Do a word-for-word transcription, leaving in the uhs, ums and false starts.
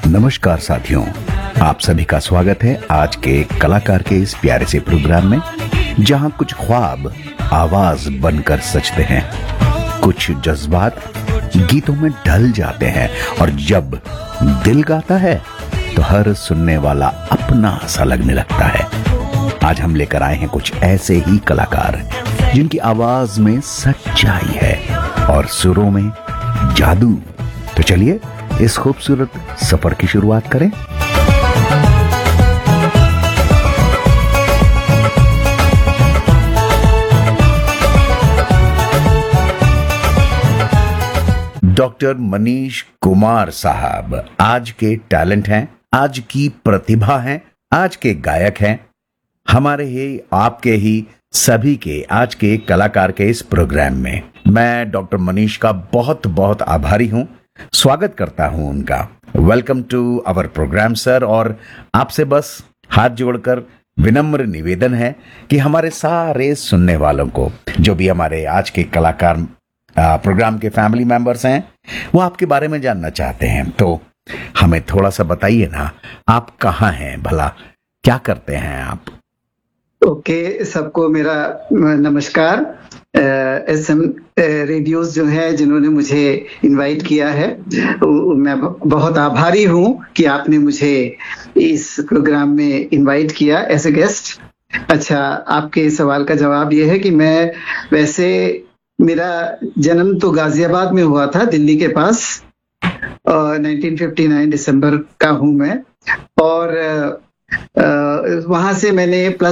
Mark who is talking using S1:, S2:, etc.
S1: नमस्कार साथियों, आप सभी का स्वागत है आज के कलाकार के इस प्यारे से प्रोग्राम में, जहां कुछ ख्वाब आवाज बनकर सजते हैं, कुछ जज्बात गीतों में ढल जाते हैं और जब दिल गाता है तो हर सुनने वाला अपना सा लगने लगता है। आज हम लेकर आए हैं कुछ ऐसे ही कलाकार जिनकी आवाज में सच्चाई है और सुरों में जादू। तो चलिए इस खूबसूरत सफर की शुरुआत करें। डॉक्टर मनीष कुमार साहब आज के टैलेंट हैं, आज की प्रतिभा हैं, आज के गायक हैं, हमारे ही आपके ही सभी के आज के कलाकार के इस प्रोग्राम में मैं डॉक्टर मनीष का बहुत बहुत आभारी हूं, स्वागत करता हूं उनका। Welcome to our program sir. और आपसे बस हाथ जोड़कर विनम्र निवेदन है कि हमारे सारे सुनने वालों को, जो भी हमारे आज के कलाकार प्रोग्राम के फैमिली मेंबर्स हैं, वो आपके बारे में जानना चाहते हैं। तो हमें थोड़ा सा बताइए ना, आप कहाँ हैं, भला क्या करते हैं आप?
S2: ओके okay, सबको मेरा नमस्कार। एस एम रेडियोस जो है जिन्होंने मुझे इनवाइट किया है, मैं बहुत आभारी हूं कि आपने मुझे इस प्रोग्राम में इनवाइट किया एज ए गेस्ट। अच्छा, आपके सवाल का जवाब ये है कि मैं वैसे मेरा जन्म तो गाजियाबाद में हुआ था, दिल्ली के पास, और नाइनटीन फिफ्टी नाइन दिसंबर का हूं मैं। और वहां से मैंने प्लस